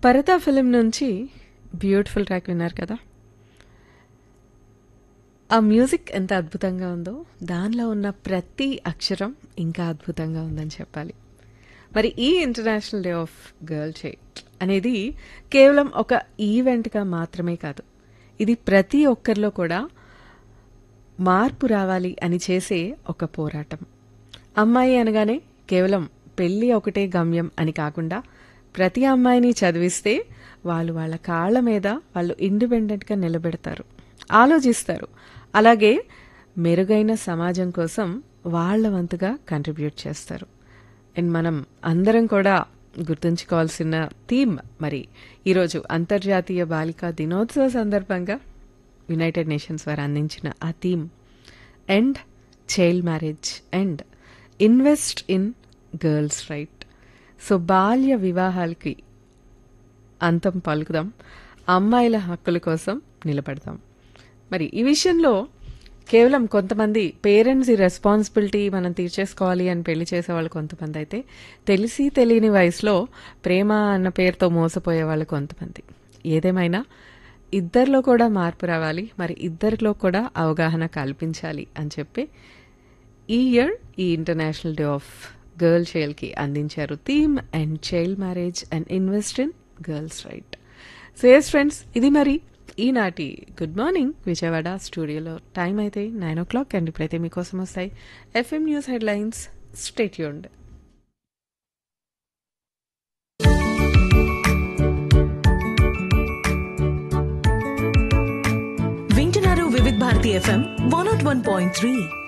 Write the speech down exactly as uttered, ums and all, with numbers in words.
పరదా ఫిలిం నుంచి beautiful track విన్నారు కదా. ఆ మ్యూజిక్ ఎంత అద్భుతంగా ఉందో దానిలో ఉన్న ప్రతి అక్షరం ఇంకా అద్భుతంగా ఉందని చెప్పాలి. మరి ఈ international day of girl child అనేది కేవలం ఒక ఈవెంట్గా మాత్రమే కాదు, ఇది ప్రతి ఒక్కరిలో కూడా మార్పు రావాలి అని చేసే ఒక పోరాటం. అమ్మాయి అనగానే కేవలం పెళ్ళి ఒకటే గమ్యం అని కాకుండా ప్రతి అమ్మాయిని చదివిస్తే వాళ్ళు వాళ్ళ కాళ్ళ మీద వాళ్ళు ఇండిపెండెంట్గా నిలబెడతారు, ఆలోచిస్తారు, అలాగే మెరుగైన సమాజం కోసం వాళ్ళ వంతుగా కంట్రిబ్యూట్ చేస్తారు. అండ్ మనం అందరం కూడా గుర్తుంచుకోవాల్సిన థీమ్ మరి ఈరోజు అంతర్జాతీయ బాలికా దినోత్సవ సందర్భంగా యునైటెడ్ నేషన్స్ వారు అందించిన ఆ theme end child marriage and invest in girls right. So బాల్య వివాహాలకి అంతం పలుకుదాం, అమ్మాయిల హక్కుల కోసం నిలబడదాం. మరి ఈ విషయంలో కేవలం కొంతమంది పేరెంట్స్ ఈ రెస్పాన్సిబిలిటీ మనం తీర్చేసుకోవాలి అని పెళ్లి చేసేవాళ్ళు కొంతమంది అయితే, తెలిసి తెలియని వయసులో ప్రేమ అన్న పేరుతో మోసపోయే వాళ్ళు కొంతమంది. ఏదేమైనా ఇద్దరిలో కూడా మార్పు రావాలి, మరి ఇద్దరిలో కూడా అవగాహన కల్పించాలి అని చెప్పి ఈ ఇయర్ ఈ ఇంటర్నేషనల్ డే ఆఫ్ గర్ల్ చైల్డ్కి అందించారు theme and child marriage and invest in girls right. So yes friends, ఇది మరి ఈనాటి గుడ్ మార్నింగ్ విజయవాడ స్టూడియోలో టైం అయితే నైన్ ఓ క్లాక్ అండ్ ఇప్పుడైతే మీకోసం వస్తాయి FM news headlines. Stay tuned. వింటున్నారు వివిధ Bharati FM one not one point three.